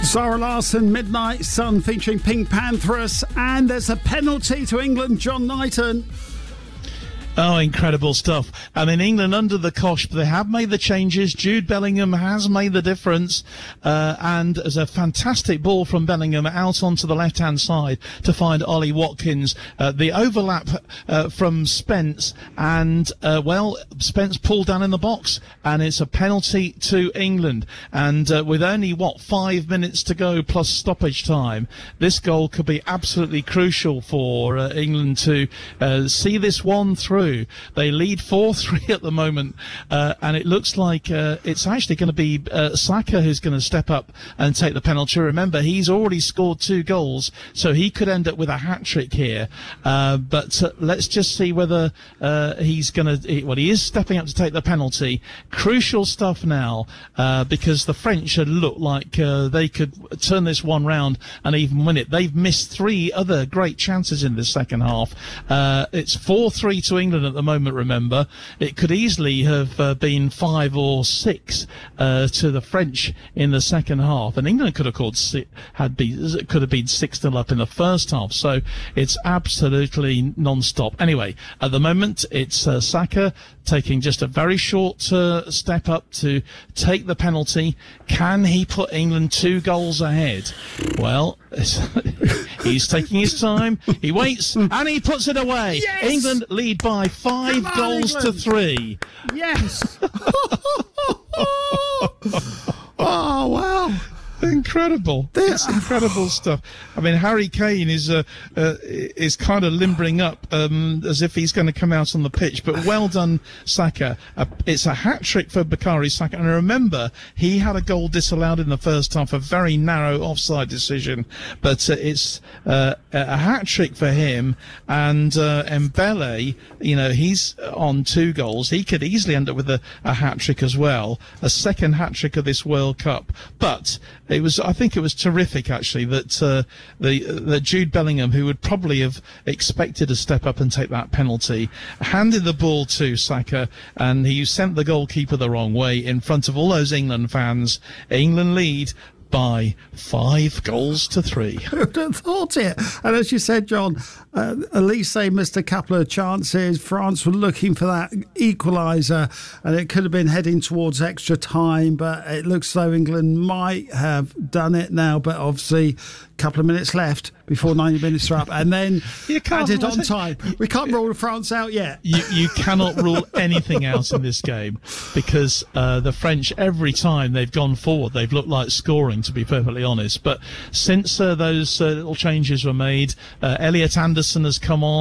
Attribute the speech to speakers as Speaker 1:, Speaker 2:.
Speaker 1: Zara Larsson, Midnight Sun featuring Pink Pantheress, and there's a penalty to England, John Knighton.
Speaker 2: Oh, incredible stuff. I mean, England under the cosh, but they have made the changes. Jude Bellingham has made the difference. And there's a fantastic ball from Bellingham out onto the left-hand side to find Ollie Watkins. The overlap from Spence, and, Spence pulled down in the box, and it's a penalty to England. And with only, 5 minutes to go plus stoppage time, this goal could be absolutely crucial for England to see this one through. They lead 4-3 at the moment, and it looks like it's actually going to be Saka who's going to step up and take the penalty. Remember, he's already scored 2 goals, so he could end up with a hat-trick here. But let's just see whether he's going to... Well, he is stepping up to take the penalty. Crucial stuff now, because the French had looked like they could turn this one round and even win it. They've missed 3 other great chances in the second half. It's 4-3 to England at the moment, remember. It could easily have been 5 or 6 to the French in the second half, and England could have could have been 6-0 up in the first half, so it's absolutely non-stop. Anyway, at the moment it's Saka taking just a very short step up to take the penalty. Can he put England 2 goals ahead? Well, he's taking his time, he waits, and he puts it away.
Speaker 1: Yes!
Speaker 2: England lead by 5 goals to 3.
Speaker 1: Yes. Oh, wow.
Speaker 2: Incredible. It's incredible stuff. I mean, Harry Kane is kind of limbering up as if he's going to come out on the pitch, but well done, Saka. It's a hat-trick for Bukayo Saka, and remember, he had a goal disallowed in the first half, a very narrow offside decision, but it's a hat-trick for him, and Mbele, he's on 2 goals. He could easily end up with a hat-trick as well, a second hat-trick of this World Cup, but I think it was terrific, actually, that that Jude Bellingham, who would probably have expected to step up and take that penalty, handed the ball to Saka, and he sent the goalkeeper the wrong way in front of all those England fans. England lead by 5 goals to 3.
Speaker 1: Who would have thought it? And as you said, John, Elise missed a couple of chances. France were looking for that equaliser, and it could have been heading towards extra time, but it looks though England might have done it now, but obviously a couple of minutes left before 90 minutes are up, and then added on time. We can't rule France out yet.
Speaker 2: You cannot rule anything out in this game, because the French, every time they've gone forward, they've looked like scoring, to be perfectly honest. But since those little changes were made, Elliot Anderson has come on.